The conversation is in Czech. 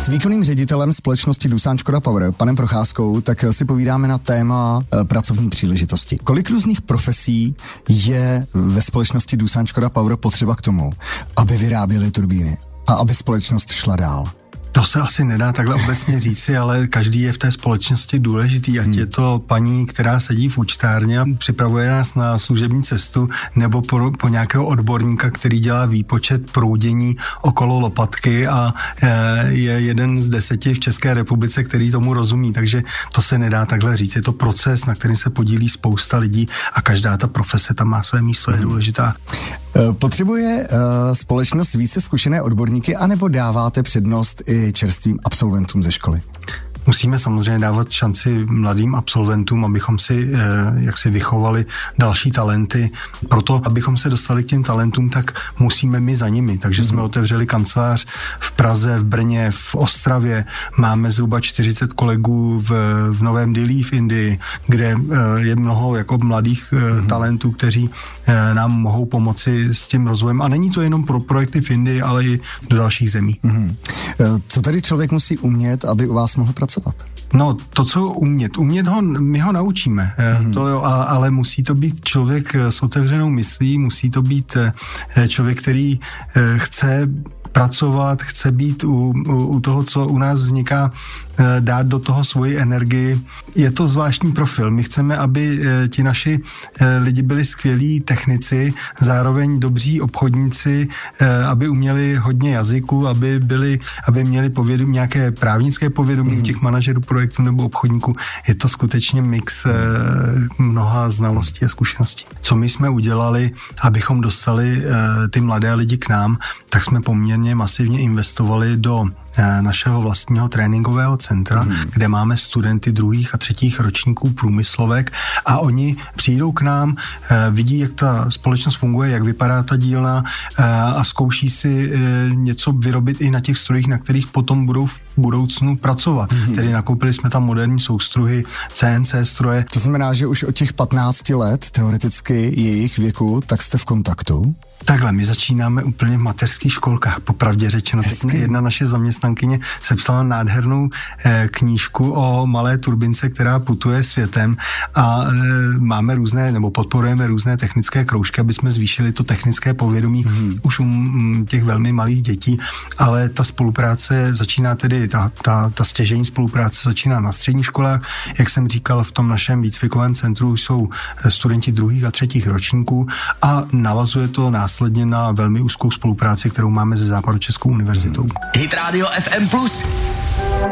S výkonným ředitelem společnosti Doosan Škoda Power, panem Procházkou, tak si povídáme na téma pracovní příležitosti. Kolik různých profesí je ve společnosti Doosan Škoda Power potřeba k tomu, aby vyráběly turbíny a aby společnost šla dál? To se asi nedá takhle obecně říci, ale každý je v té společnosti důležitý, ať je to paní, která sedí v účtárně a připravuje nás na služební cestu, nebo po nějakého odborníka, který dělá výpočet proudění okolo lopatky a je jeden z 10 v České republice, který tomu rozumí, takže to se nedá takhle říct. Je to proces, na který se podílí spousta lidí a každá ta profese tam má své místo, je důležitá. Potřebuje společnost více zkušené odborníky, anebo dáváte přednost i čerstvým absolventům ze školy? Musíme samozřejmě dávat šanci mladým absolventům, abychom si jaksi vychovali další talenty. Proto, abychom se dostali k těm talentům, tak musíme my za nimi. Takže jsme otevřeli kancelář v Praze, v Brně, v Ostravě. Máme zhruba 40 kolegů v Novém Dillí v Indii, kde je mnoho jako mladých talentů, kteří nám mohou pomoci s tím rozvojem. A není to jenom pro projekty v Indii, ale i do dalších zemí. Co tady člověk musí umět, aby u vás mohl pracovat? No, to, co umět my ho naučíme, to jo, ale musí to být člověk s otevřenou myslí, musí to být člověk, který chce pracovat, chce být u toho, co u nás vzniká, dát do toho svoji energii. Je to zvláštní profil. My chceme, aby ti naši lidi byli skvělí technici, zároveň dobří obchodníci, aby uměli hodně jazyků, aby měli povědomí, nějaké právnické povědomí těch manažerů projektu nebo obchodníků. Je to skutečně mix mnoha znalostí a zkušeností. Co my jsme udělali, abychom dostali ty mladé lidi k nám, tak jsme poměrně masivně investovali do našeho vlastního tréninkového centra, kde máme studenty 2. a 3. ročníků průmyslovek a oni přijdou k nám, vidí, jak ta společnost funguje, jak vypadá ta dílna a zkouší si něco vyrobit i na těch strojích, na kterých potom budou v budoucnu pracovat. Tedy nakoupili jsme tam moderní soustruhy, CNC stroje. To znamená, že už od těch 15 let, teoreticky jejich věku, tak jste v kontaktu? Takhle, my začínáme úplně v mateřských školkách, popravdě řečeno. Teď jedna naše zaměstnankyně sepsala nádhernou knížku o malé turbince, která putuje světem a máme různé, nebo podporujeme různé technické kroužky, aby jsme zvýšili to technické povědomí už u těch velmi malých dětí, ale ta spolupráce začíná tedy, ta stěžejní spolupráce začíná na středních školách. Jak jsem říkal, v tom našem výcvikovém centru jsou studenti 2. a 3. ročníků a navazuje to následně na velmi úzkou spolupráci, kterou máme se Západočeskou univerzitou. Hit Radio FM+.